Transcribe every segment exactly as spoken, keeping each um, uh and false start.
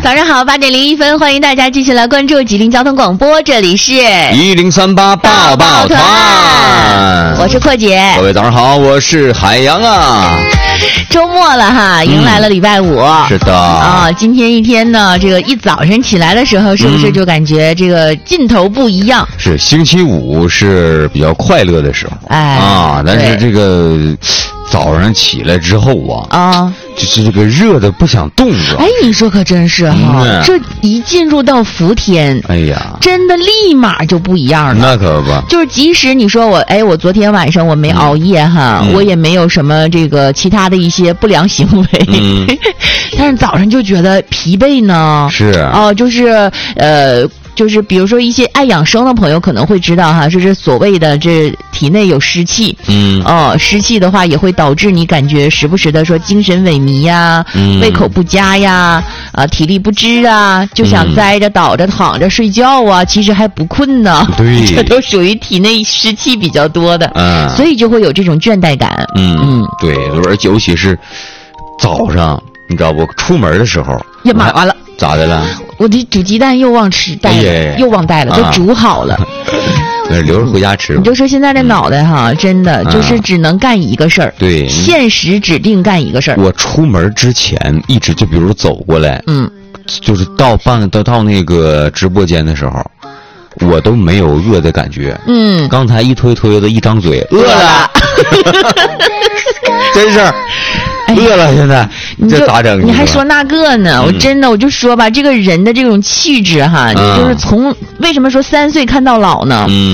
早上好，八点零一分，欢迎大家继续来关注吉林交通广播，这里是一零三八抱抱团， 我是阔姐。 各位早上好，我是海洋啊。 周末了哈，迎来了礼拜五。 嗯、是的啊，今天一天呢，这个一早晨起来的时候，是不是就感觉这个劲头不一样？ 嗯、是星期五是比较快乐的时候， 哎啊，但是这个早上起来之后啊， 啊， 就是这个热的不想动了。 哎，你说可真是哈，嗯、这一进入到伏天， 哎呀， 真的立马就不一样了。 那可不， 就是即使你说我，哎，我昨天晚上我没熬夜哈，嗯、我也没有什么这个其他的一些不良行为，嗯、但是早上就觉得疲惫呢。 是哦、呃，就是呃。就是比如说一些爱养生的朋友可能会知道哈，就是所谓的这体内有湿气，嗯，哦，湿气的话也会导致你感觉时不时的说精神萎靡呀，嗯、胃口不佳呀，啊，体力不支啊，就想栽着、倒着、躺着睡觉啊，其实还不困呢， 对， 这都属于体内湿气比较多的，嗯，所以就会有这种倦怠感， 嗯嗯，对，而尤其是早上，你知道不？出门的时候， 呀妈，完了。 咋的了？ 我这煮鸡蛋又忘吃带了，哎、又忘带了，都煮好了， 那留着回家吃吧。 你就说现在这脑袋哈，嗯、真的就是只能干一个事儿，啊、 对， 限时指定干一个事儿。 我出门之前一直就比如走过来，嗯，就是到办到到那个直播间的时候，我都没有饿的感觉，嗯，刚才一推推的一张嘴饿了，真是。饿了，现在这咋整？ 你还说那个呢？ 嗯、 我真的，我就说吧，这个人的这种气质哈，嗯、就是从为什么说三岁看到老呢？嗯，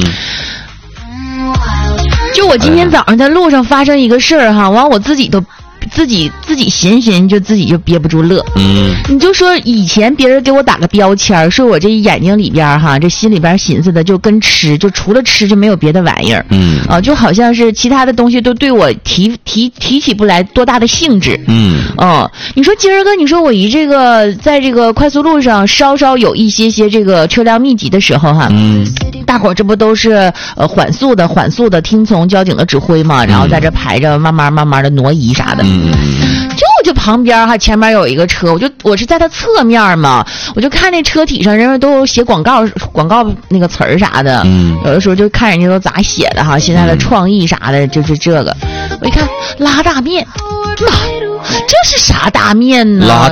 就我今天早上在路上发生一个事儿哈，完我自己都。自己自己寻寻就自己就憋不住乐，嗯，你就说以前别人给我打个标签，说我这眼睛里边哈，这心里边寻思的就跟吃，就除了吃就没有别的玩意儿，嗯，啊，就好像是其他的东西都对我提提提起不来多大的兴致，嗯，哦，你说今儿个你说我一这个在这个快速路上稍稍有一些些这个车辆密集的时候哈，嗯，大伙儿这不都是呃缓速的缓速的听从交警的指挥嘛，然后在这排着慢慢慢慢的挪移啥的。嗯就就旁边哈，前面有一个车，我就我是在它侧面嘛，我就看那车体上人家都写广告广告那个词儿啥的，嗯，有的时候就看人家都咋写的哈，现在的创意啥的，就是这个，我一看拉大面，妈，这是啥大面呢？ 拉